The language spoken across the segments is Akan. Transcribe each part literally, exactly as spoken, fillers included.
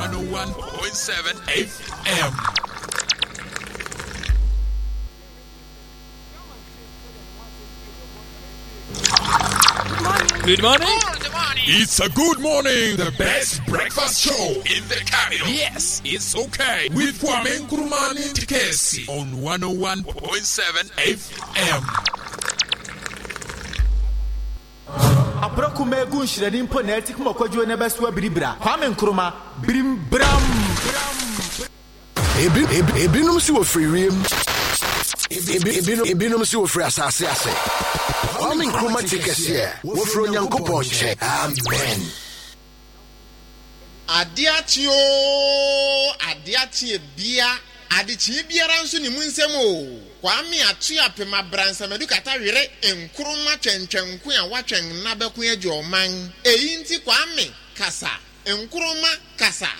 one oh one point seven F M. Good morning. Good morning. It's a good morning. The best breakfast show in the capital. Yes, it's okay. With Kwame Nkrumah Ntikesi on one oh one point seven F M. Aproko megu nshirani mpo na etik mo kwadwo na beso biribra Kwame Nkrumah birim bram ebi ebi ebinum si wo freeriem ebi ebinum ebinum si wo free asase ase Kwame Nkrumah tikese wo fro nyankopon che amen. Adiatio adiatie bia adichi biara nso ni munsem o Kwame atua pema bransa medukata were Nkrumah twentwenku a watwen na beku agye oman eyi nti Kwame kasa Nkrumah kasa.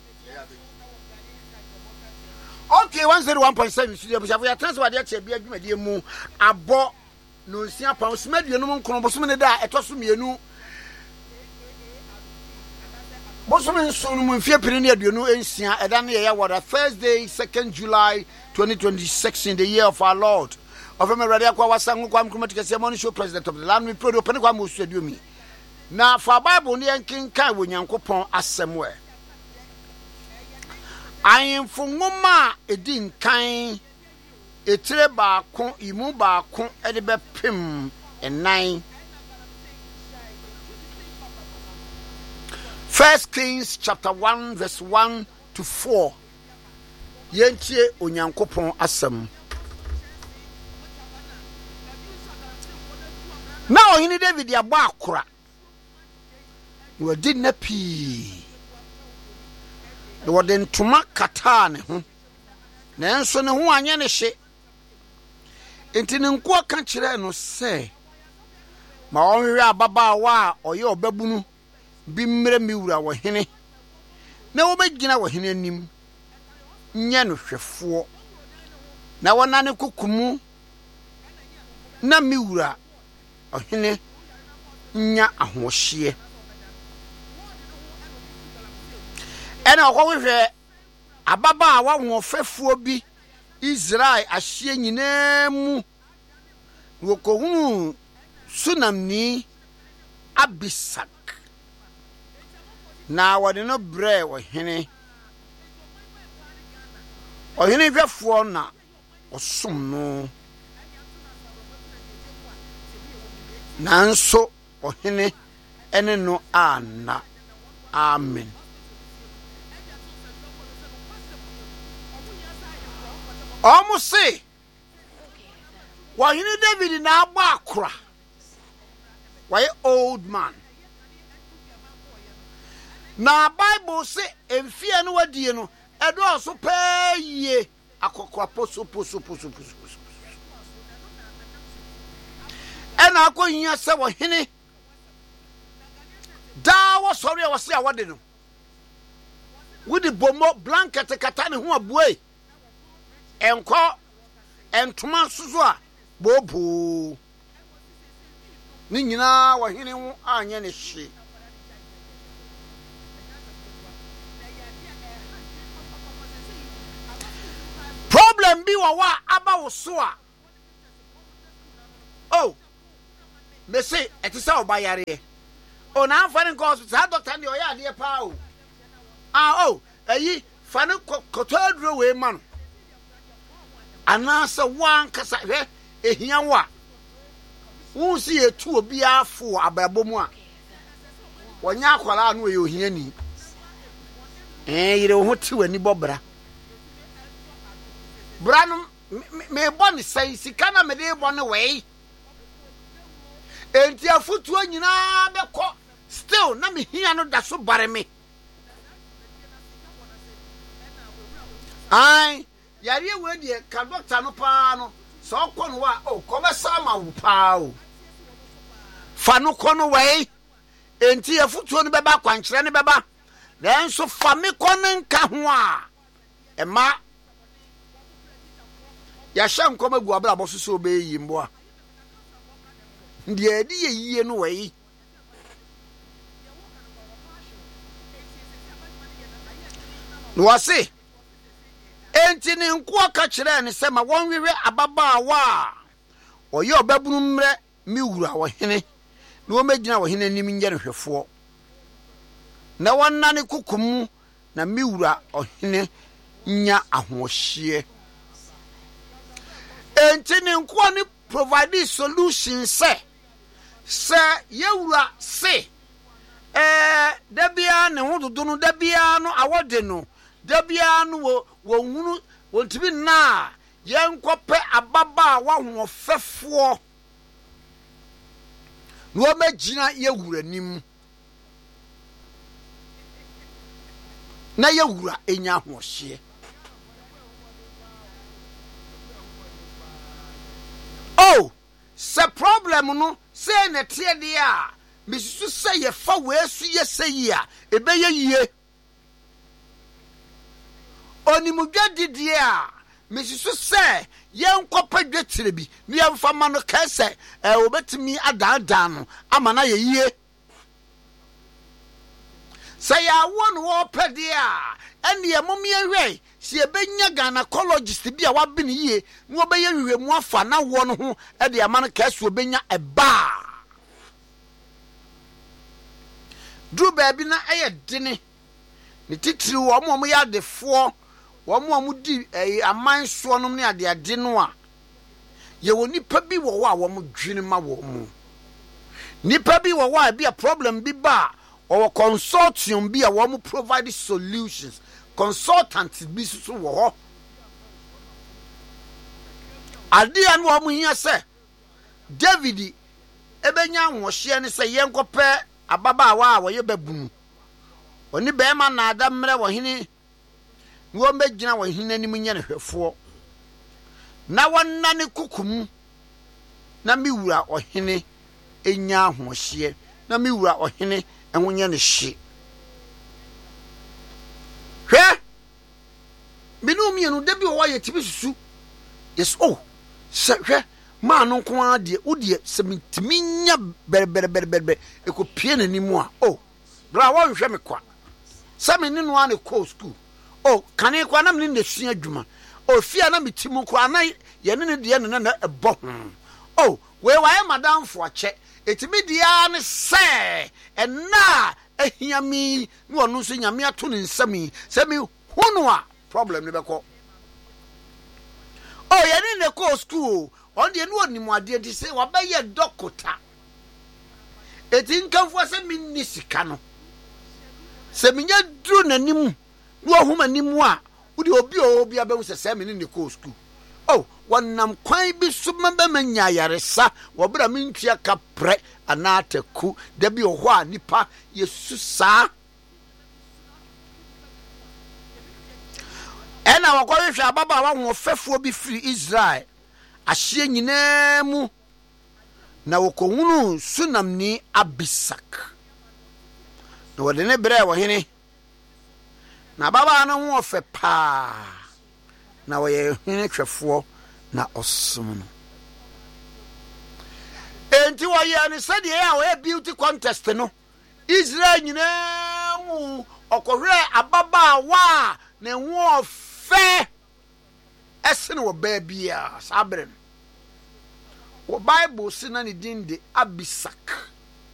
Okay, one oh one point seven studio bisha ya transfer de ache bia dwumade mu abo no nsia pa osmaduenu mu nkron bosom ne da etoso mienu bosom nso no mu mfie pere ne aduenu ensia eda ne ye wada Thursday second July twenty twenty-six in the year of our Lord of America kwa wasangu kwa Nkrumah tikese morning show president of the land we pray open kwa mu studio mi na for Bible ne yankinkan wo Nyankopon asemwe ayemfo ngoma edin kan etire baako imu baako ede bepem enan. First Kings chapter one verse one to four. Yentie Onyankopon asem. Now hini David ya ba akora. We did na pii. The word ntoma kata ne ho. Na enso ne ho anya ne hye. Enti ne nko aka kire no se. Ma onhwe ababa wa oye obabunu bi mmere miwura wo hene. Na wo begina wo hene anim. Nye no hwefo. Na wona ne kokumu na miwura ohene nya ahohye. Ena okwehwe ababa awa wofefuo bi Israel ahye nyinaamu wokohunu sunamni Abisak na wode no bre wo hene ohene hwefuo na osom no nanso ohene ene no ana. Amen. Almost say, why you David in our bakra? Why old man? Now Bible say, and fear no idea no, and also pay ye a cocoaposo poso poso poso. And I go in your seven henny. Da was sorry, I was say I wanted them. With the bomb blanket, a katana who are boy. Enko entuma susua bobo ni nyina wa hene hu anya ne hye problem bi wa wa aba wo so a oh me say etisa obayare o na amfa ne ko sa doctor ne o ya de pa o ah oh eyi fa ne kotodro we man anasa wan kasa hwe ehia wa wo si etu obi afo ababomu a wonya akwala no ye ohia ni eh yire ho ti wani bobra bra no me boni sai sika na me de boni we enti afutu anyina bekọ still na me hia no da so bare me ai yari we de ka doctor no pa no so kono wa o ko be sama wo pa o fa no kono we enti afutuo no be ba kwankire ne be ba den so fa me kono nka ho a e ma ya sha nkoma gu abra bo so be yi mbo a ndi edi ye yie no we no wase enti ne nko ka kire ne se ma wonwewe ababaawa oye obabunu mre miwura wo hene na wo magina wo hene nim nje ne hwefo na wonna ne kukum na miwura ohene nya ahohye enti ne nko ne provide solution se se yewura se eh dabia ne hododo no dabia no awode no dabia no wo wonhunu wontibi na yenkope ababa wa hoofefo no magina yewura nim na yewura enya hohye oh se problem no se ne tie de a misusu se ye fa wesu ye se yi a ebe ye yie onimugadi die a misusu se ye nkopa dwetire bi ne ye mfa ma no ka se e obetimi adaadaa no ama na ye yie se ya won wo pede a ene ye momie hwe si ebenya gynecologist bi a wabe ne yie ne obeye hwehwemu afa na wo no ho e de ama no ka se obenya eba dru baabi na eye dene ne titiri wo mo mo ya defo wo mo mo di eh, aman so no ne ade ade no a ye wo nipa bi wo wo a wo mo dwene ma wo mo nipa bi wo wo a bi a problem bi ba or consortium bi a wo mo provide solutions consultants bi so wo ho ade an wo mo hia se David ebenya wohye ne se yenkope ababa wa wo ye babunu oni be ma na ada mre wo hene wo megina wo hene nim nya ne hwefo na wonna ne kukum na miwura ohene enya ahohye na miwura ohene enwonya ne hye hwe binu mienu de bi wo ye tibi susu yes oh se hwe ma no ko ade udie semitimi nya berbere berbere ekopie nanimu a oh bra wo hwe me kwa sami ni no ane ko school oh kane kwa na me ne sua adwuma oh fia na metimu kwa na ye ne ne de ne na ebo oh we wa madam fo ache etimi dia ne se ena ahiami no no so nyame ato ne nsami sami hunu a problem ne beko oh ye ne ne ko school on de no onimu ade di se wa ba ye dokota eti nkanfo se minni sika no se minya dru nanim no ahoma nimu a udi obi obi abehu se se minni ne ko school oh wonam kwan bi so maba manya yaresa wo bra mentua kapre anataku da bi ho a nipa yesu sa ena wakɔhwehwɛ ababa wa hofefo bi firi Israel ahye nyina mu na wokohunu sunamni Abisak na wode ne brɛ wo hene na baba no ho ofe pa na wo ye hene twefo na osom no enti wo ye ne sɛ de ya wo beauty contest no Israel nyina mu okohwɛ ababa wa na ho ofe esene wo baabia sabre wo Bible sina ne din de Abisak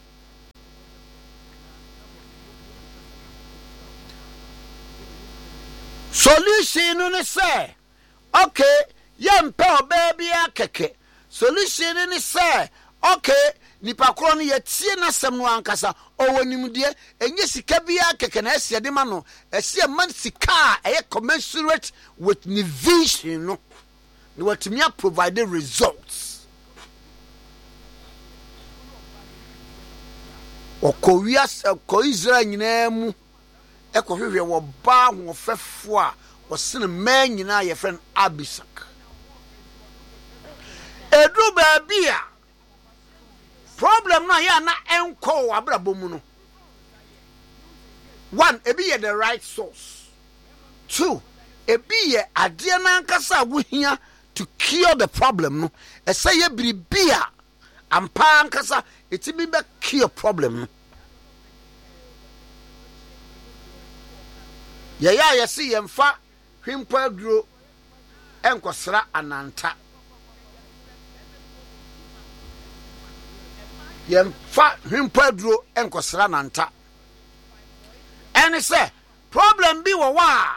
solution no say okay yempe obaabia keke solution no say okay nipa kro no yetie na sem no ankasa owonimdie enye sika bia keke na esie de ma no esie man sika eye commensurate with the vision no ni watimi provide results okowia ko Israel nyina mu ekohwehwe wo ba ho fefo a wosene man nyina ye friend Abisak edu ba bia problem no ya na enko abrabo mu no one ebi ye the right source two ebi ye ade na nkasa wohia to cure the problem no ese ye biribia ampa nkasa etimi be cure problem no. Ye ya yesi yemfa hwimpo aduro enkosra ananta. Yemfa hwimpo aduro enkosra ananta. Ene se problem bi wo wa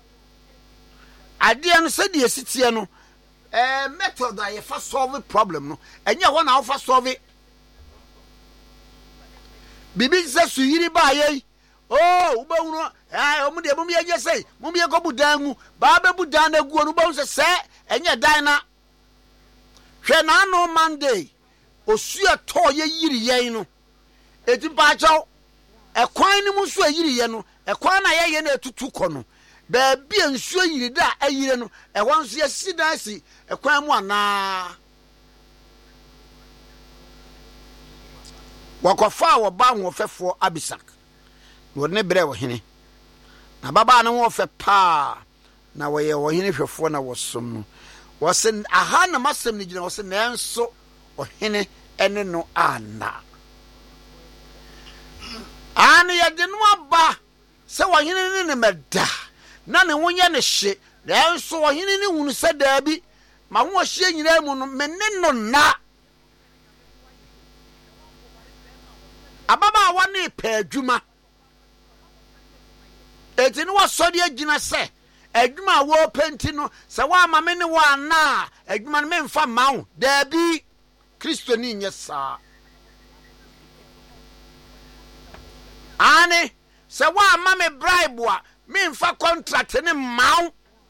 ade no se de esitie no eh method a ye fa solve problem no enye ho na wo fa solve bibi se suyiri ba ye oh uba uno eh omu de omu ye say omu ye go budan mu ba be budan na guo no ba se se enye dan na hwe na no Monday osua to ye yiri ye no eti pa chaw ekwan ni mu so yiri ye no ekwan na ye ye na etutu kɔ no ba bia nsuo yiri da ayire no ehwan so ye sidan si ekwan mu ana wakofa wo ba wo fefo Abisak wo ne bre wo hene na baba na wo fe pa na wo ye wo hene hwefo na wo som no wo se aha na masem ni gina wo se nanso o hene ene no ana ani ye de no aba se wo hene ne ne meda na ne wonye ne hye nanso wo hene ne hunu se da bi ma wo hye nyina mu no me ne no na ababa wa ne pa adwuma eti no wasɔde agina sɛ adwuma wo penti no sɛ wa ma me ne wa na adwuma no me mfa mawo da bi Kristo ni nye saa ane sɛ wa ma me bribe a me mfa contract ne mawo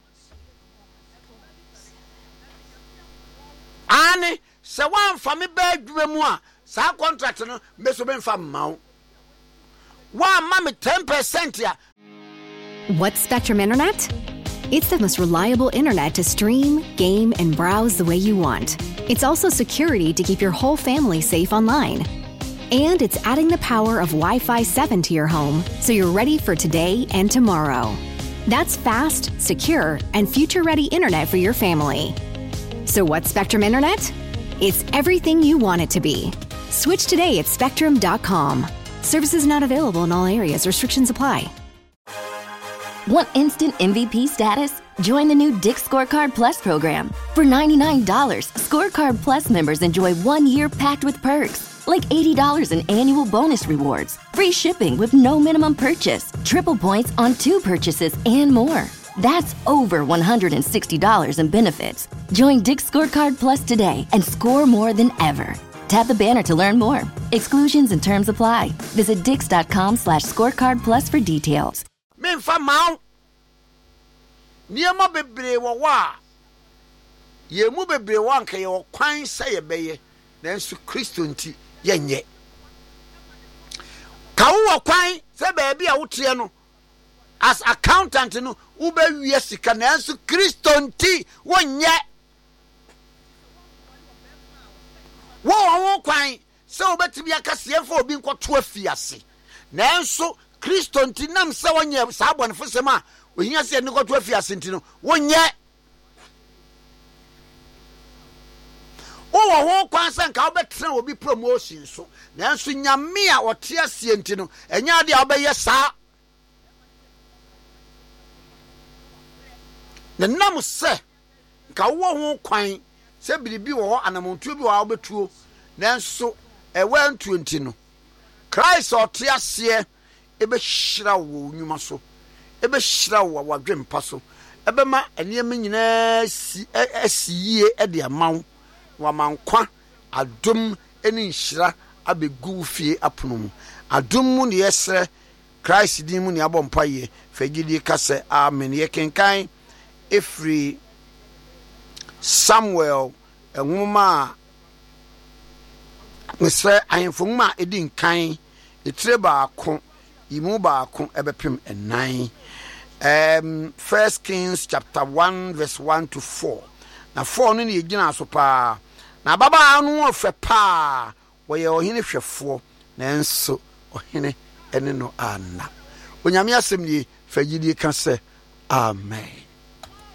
ane sɛ wa mfa me ba adwuma mu a sa contract no me so be mfa mawo wa ma me ten percent ya. What's Spectrum Internet? It's the most reliable internet to stream, game, and browse the way you want. It's also security to keep your whole family safe online. And it's adding the power of Wi-Fi seven to your home so you're ready for today and tomorrow. That's fast, secure, and future-ready internet for your family. So what's Spectrum Internet? It's everything you want it to be. Switch today at spectrum dot com. Services not available in all areas. Restrictions apply. Want instant M V P status? Join the new Dick's Scorecard Plus program. For ninety-nine dollars, Scorecard Plus members enjoy one year packed with perks, like eighty dollars in annual bonus rewards, free shipping with no minimum purchase, triple points on two purchases, and more. That's over one hundred sixty dollars in benefits. Join Dick's Scorecard Plus today and score more than ever. Tap the banner to learn more. Exclusions and terms apply. Visit dix.com slash scorecard plus for details. Me mfa mawo niema bebre wo wa ye mu bebre wo anka ye wo kwan sa ye beye nanso Kristo nti ye nye ka wo kwan se ba bia wo tie no as accountant no wo ba wie sika nanso Kristo nti wo nye wo wo kwan se wo betimi akase fa obi nkoto afiase nanso Kristo nti nam se wonye sa abonfo sem a ohia se ne koto afiase nti no wonye wo wo kwan se nka obetra obi promotion so nanso nyame a ote asie nti no enya de obeye sa na nam se nka wo ho kwan se biribi wo anamontuo bi wo obetuo nanso ewa ntu nti no Christ ote asie ebe hyira wo nyuma so ebe hyira wo wadwempa so ebe ma eniem nyina si asiyie e de amaw wa mankwa adom eni hyira abegu fie apono mu adom mu ne yesre Christ din mu ne abompaye fagidi kase amen ye kenkan efri Samuel enwoma mesre ayemfoma edin kan etire baako imu baako ebepem enan. um First Kings chapter one verse one to four. Na four no ne yigina so pa na baba anu ofe pa wo ye ohene hwefo nanso ohene ene no ana onyame asem ni fagidi ka se amen.